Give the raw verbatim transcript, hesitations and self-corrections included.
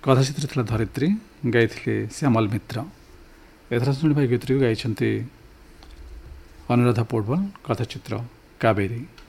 कथाचित्र थिला धरित्री गाइथिले श्यामल मित्र। एथरा शुणिबा गीतटी गाइछन्ति अनुराधा पौडवाल। कथाचित्र कावेरी।